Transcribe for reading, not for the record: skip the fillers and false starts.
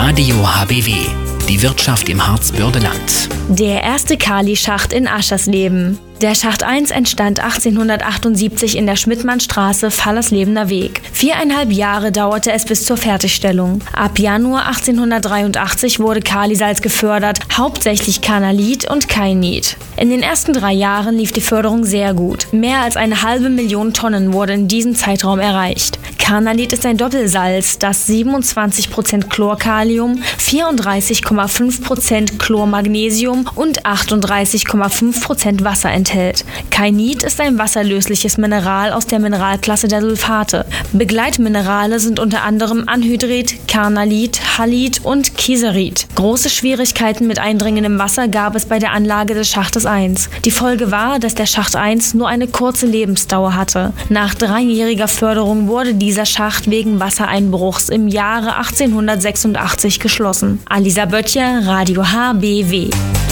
Radio HBW, die Wirtschaft im Harzbördeland. Der erste Kali-Schacht in Aschersleben. Der Schacht 1 entstand 1878 in der Schmidtmannstraße, Fallerslebener Weg. 4,5 Jahre dauerte es bis zur Fertigstellung. Ab Januar 1883 wurde Kalisalz gefördert, hauptsächlich Carnalit und Kainit. In den ersten 3 Jahren lief die Förderung sehr gut. Mehr als 500.000 Tonnen wurde in diesem Zeitraum erreicht. Carnalit ist ein Doppelsalz, das 27% Chlorkalium, 34,5% Chlormagnesium und 38,5% Wasser enthält. Kainit ist ein wasserlösliches Mineral aus der Mineralklasse der Sulfate. Begleitminerale sind unter anderem Anhydrit, Carnalit, Halit und Kieserit. Große Schwierigkeiten mit eindringendem Wasser gab es bei der Anlage des Schachtes 1. Die Folge war, dass der Schacht 1 nur eine kurze Lebensdauer hatte. Nach 3-jähriger Förderung wurde dieser Schacht wegen Wassereinbruchs im Jahre 1886 geschlossen. Alisa Böttcher, Radio HBW.